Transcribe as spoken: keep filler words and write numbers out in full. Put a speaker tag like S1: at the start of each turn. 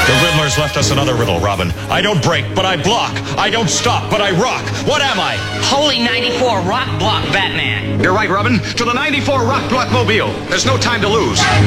S1: The Riddler's left us another riddle, Robin. I don't break, but I block. I don't stop, but I rock. What am I?
S2: Holy ninety-four Rock Block Batman.
S1: You're right, Robin. To the ninety-four Rock Block Mobile. There's no time to lose.